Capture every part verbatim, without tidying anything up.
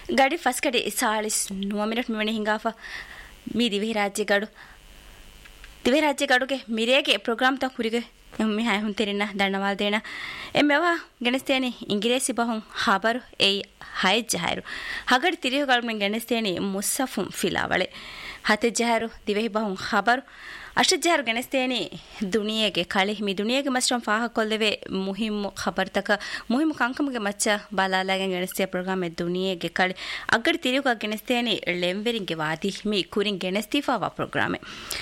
ಗಾಡಿ ಫಸ್ಟ್ ಕಡೆ ಸಾಳಿಸ್ ನೂವ minute ಮಿವಣಿ ಹಿಂಗಾಫ me ದಿವೆ ರಾಜ್ಯ ಗಾಡು ದಿವೆ ರಾಜ್ಯ ಗಾಡುಗೆ ಮಿರೇಗೆ ಪ್ರೋಗ್ರಾಮ್ ತ ಕುರಿಗೆ ಮಿ ಹಾಯ್ ಹುಂತೆರಿನ ದಂಡವಾಲ್ ದೇಣ ಎಮ್ಮೆವ ಗೆಣಸ್ತೇನಿ ಇಂಗಿರೇಸಿ ಬಹುಂ ಹಾಬರು ಏಯ್ ಹಾಯ್ ಜಹಾರು ಹಗಡಿ ತಿರಿಯುಗಳು ಮೆಂ ಗೆಣಸ್ತೇನಿ ಮುಸ್ಸಫುಂ ಫಿಲಾವಳೆ ಹತೆ ಜಹಾರು ದಿವೆ ಬಹುಂ ಹಾಬರು ಅಷ್ಟ ಜಹಾರು ಗೆಣಸ್ತೇನಿ ದುನಿಯೆಗೆ ಕಳಿ ಮಿ ದುನಿಯೆಗೆ ಮಸ್ಟ್ರಂ ಫಾಹ ಕೊಲ್ಲೆವೆ ಮುಹಿಮ್ಮು ಖಬರ್ ತಕ ಮುಹಿಮ್ಮು ಕಂಕಮಗೆ ಮಚ್ಚ ಬಾಲಾಲಾಗೆ ಗೆಣಸ್ತೆ ಪ್ರೋಗ್ರಾಮ್ ಎ ದುನಿಯೆಗೆ ಕಳಿ ಅಗಡಿ ತಿರಿಯುಗ ಗೆಣಸ್ತೇನಿ ಲೆಂವೆರಿಂಗೆ ವಾದಿ ಮಿ ಕುರಿಂ ಗೆಣಸ್ತಿಫಾವಾ ಪ್ರೋಗ್ರಾಮೆ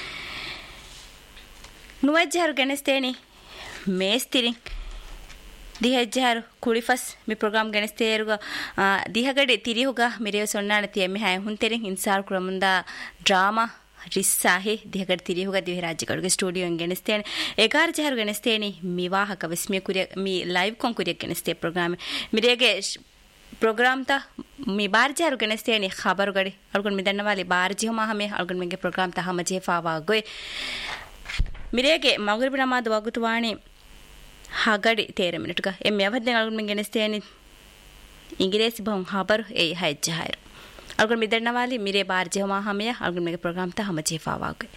ನುವಜ್ಜಾರು ಗೆಣಸ್ತೇನಿ ಮೇಸ್ತಿರಿ ದಿಹಜ್ಜಾರು ಕುಳಿಫಸ್ ಮಿ ಪ್ರೋಗ್ರಾಮ್ ಗೆಣಸ್ತೇರುಗ ದಿಹಗಡೆ ತಿರಿಯುಗ ಮಿರೇವ ಸೊನ್ನಾಣತಿ ಎಮ್ಮೆ ಹಾಯ್ ಹುಂತೆರಿ ಇನ್ಸಾರ್ ಕುರಮುಂದ ಡ್ರಾಮಾ ರಿಸ್ಸಾಹೆ ದಿಹಗಡೆ ತಿರಿಯುಗ ದಿವೆ ರಾಜ್ಯಗಳಿಗೆ ಸ್ಟುಡಿಯೋ ಗೆಣಸ್ತೇನೆ ಎಗಾರು ಜಹಾರು ಗೆಣಸ್ತೇನಿ ಮಿವಾಹಕ ವಿಸ್ಮಿಯ ಕುರಿಯ ಮಿ ಲೈವ್ ಕೊಂ ಕುರಿಯ ಗೆಣಸ್ತೆ ಪ್ರೋಗ್ರಾಮ್ ಮಿರೇಗೆ ಪ್ರೋಗ್ರಾಮ್ ತ ಮಿ ಬಾರ್ ಜಾರು ಗೆಣಸ್ತೇನಿ ಖಬರು ಗಡಿ ಅಳ್ಗೊಂಡು ಮಿದಣ್ಣವಾಲಿ ಬಾರ್ ಜಿಹೋ ಮಾಹಮೆ ಅಳ್ಗೊಂಡು ಮೆಂಗೆ ಪ್ರೋಗ್ರಾಮ್ ತ ಹಮ ಜೇಫಾವಾ ಗೊಯ್ ಮಿರೇಗೆ ಮಗರಿಬಿ ನಮಾದ್ ವಗುತುವಾಣಿ ಹಗಡಿ ತೇರ ಮಿನಿಟ್ಗ ಎಮ್ಮೆ ಅವದ್ದೆ ಅಳ್ಗೊಂಡು ಗೆಣಸ್ತೇನಿ ಇಂಗಿರೇಸಿ ಬಹುಂ ಖಬರು ಏಯ್ ಹೈಜ್ಜ ಹಾಯರು ಅಳ್ಗೊಂಡು ಮಿದಣ್ಣವಾಲಿ ಮಿರೇ ಬಾರ್ ಜಿಹೋ ಮಾಹಮೆಯ ಅಳ್ಗೊಂಡು ಮೆಂಗೆ ಪ್ರೋಗ್ರಾಮ್ ತ ಹಮ ಜೇಫಾವಾ ಗೊಯ್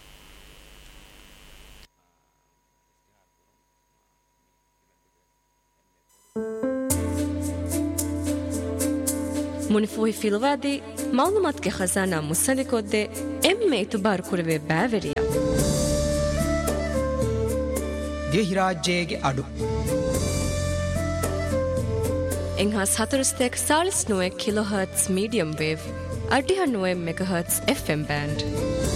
ಮುನಿಫೋಹಿ ಫಿಲವಾದಿ ಮಾಲೂಮಾತ್ಗೆ ಖಜಾನಾ ಮುಸ್ಸಲಿಕೊದ್ದೆ ಎಮ್ಮೆ ಇತುಬಾರು ಕುರವೆ ಬ್ಯಾವೆರಿಯ ದೇಹಿರಾಜ್ಯಗೆ ಅಡು ಎಂಹಾಸ್ ಹತರುಸ್ತೆಕ್ ಸಾಳಿಸ್ ನುವೆ kilo hertz medium wave ಅಡಿಹ ನುವೆ mega hertz F M band